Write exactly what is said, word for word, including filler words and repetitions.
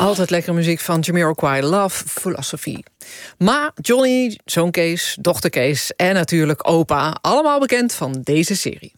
Altijd lekkere muziek van Jamiroquai, Love Philosophy. Ma, Johnny, zoon Kees, dochter Kees en natuurlijk opa. Allemaal bekend van deze serie.